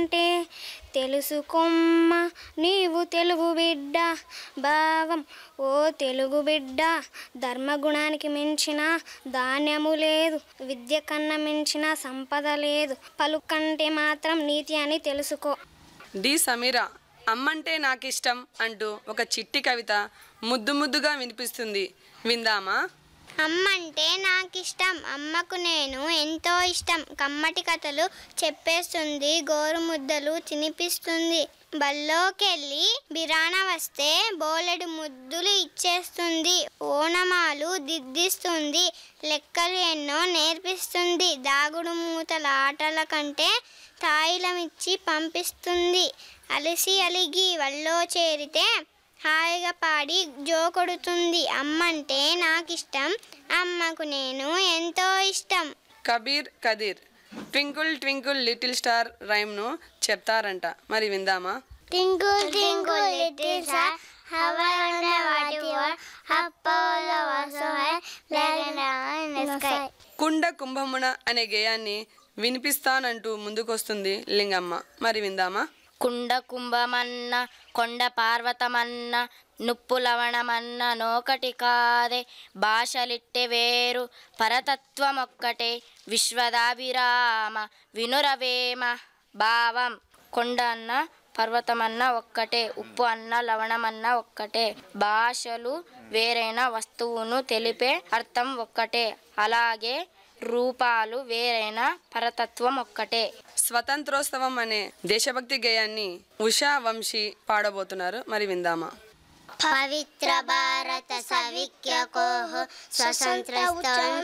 అంటే తెలుసుకోమ్మ నీవు తెలుగు బిడ్డ భావం ఓ తెలుగు బిడ్డ ధర్మగుణానికి మించిన ధాన్యము లేదు, విద్య కన్నా మించిన సంపద లేదు, పలుకంటే మాత్రం నీతి అని తెలుసుకో. డి సమీరా అమ్మంటే నాకిష్టం అంటూ ఒక చిట్టి కవిత ముద్దు ముద్దుగా వినిపిస్తుంది, విందామా? అమ్మంటే నాకిష్టం, అమ్మకు నేను ఎంతో ఇష్టం, కమ్మటి కథలు చెప్పేస్తుంది, గోరు ముద్దలు తినిపిస్తుంది, బల్లోకెళ్ళి బిరాన వస్తే బోలెడు ముద్దులు ఇచ్చేస్తుంది, ఓనమాలు దిద్దిస్తుంది, లెక్కలు ఎన్నో నేర్పిస్తుంది, దాగుడు మూతల ఆటల కంటే తాయిలమిచ్చి పంపిస్తుంది, అలిసి అలిగి వల్లో చేరితే హాయిగా పాడి జోకొడుతుంది, అమ్మంటే నాకిష్టం, అమ్మకు నేను ఎంతో ఇష్టం. కబీర్ కదీర్ ట్వింకుల్ ట్వింకుల్ లిటిల్ స్టార్ రైమ్ను చెప్తారంట, మరి విందామా? Twinkle twinkle little star, how I wonder what you are, up all over so high, like an eye in the sky. కుండ కుంభమున అనే గేయాన్ని వినిపిస్తానంటూ ముందుకొస్తుంది లింగమ్మ, మరి విందామా? కుండ కుంభమన్న కొండ పార్వతమన్న నుప్పు లవణమన్న నోకటి కాదే, భాషలిట్టె వేరు పరతత్వమొక్కటే, విశ్వదాభిరామ వినురవేమ భావం. కొండ అన్న పర్వతమన్న ఒక్కటే, ఉప్పు అన్న లవణమన్న ఒక్కటే, భాషలు వేరైన వస్తువును తెలిపే అర్థం ఒక్కటే, అలాగే రూపాలు వేరైన పరతత్వం ఒక్కటే. స్వతంత్రోత్సవం అనే దేశభక్తి గేయాన్ని ఉషా వంశీ పాడబోతున్నారు, మరి విందామా? పవిత్ర భారత సవిఖ్య కోహ స్వతంత్ర